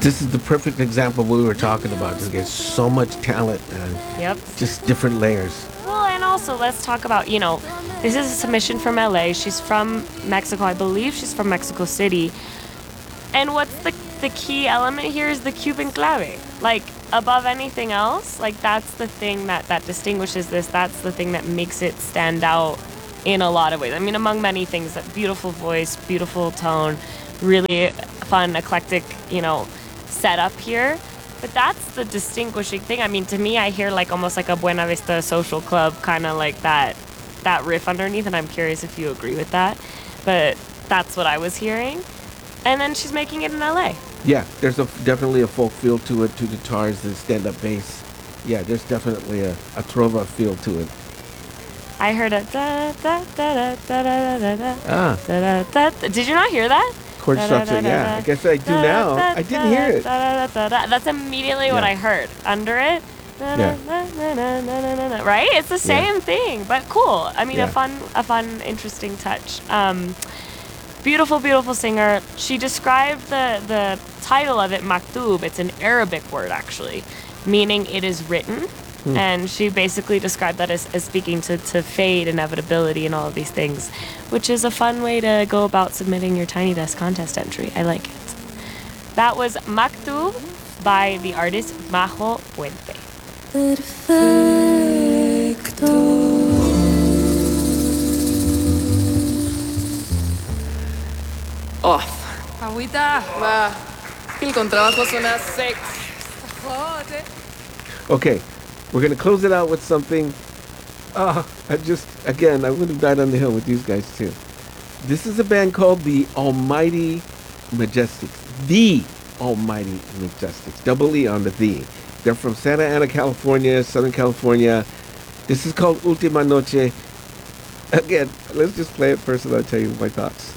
This is the perfect example of what we were talking about. Just get so much talent and Yep. just different layers. Well, and also let's talk about, this is a submission from LA. She's from Mexico. I believe she's from Mexico City. And what's the key element here is the Cuban clave. Like, above anything else, like, that's the thing that distinguishes this. That's the thing that makes it stand out in a lot of ways. I mean, among many things, that beautiful voice, beautiful tone, really fun, eclectic, setup here. But that's the distinguishing thing. I mean, to me, I hear like almost like a Buena Vista Social Club, kind of like that riff underneath, and I'm curious if you agree with that. But that's what I was hearing. And then she's making it in LA. Yeah, there's definitely a folk feel to it, to guitars, the stand-up bass. Yeah, there's definitely a trova feel to it. I heard a da da da da da da da da Ah. da da da. Did you not hear that? Chord structure, yeah. I guess I do now. I didn't hear it. That's immediately what I heard. Under it. Yeah. Right? It's the same thing, but cool. I mean, Yeah. a fun, interesting touch. Beautiful, beautiful singer. She described the title of it, maktub. It's an Arabic word, actually, meaning it is written. And she basically described that as speaking to fate, inevitability, and all of these things, which is a fun way to go about submitting your Tiny Desk contest entry. I like it. That was Maktub by the artist Majo Puente. Perfecto. Off. Agüita. Va. El contrabajo suena sex. Hot, eh? Okay, we're going to close it out with something. I would have died on the hill with these guys too. This is a band called the Almighty Majestics. The Almighty Majestics. Double E on the "the." They're from Santa Ana, California, Southern California. This is called Ultima Noche. Again, let's just play it first and I'll tell you my thoughts.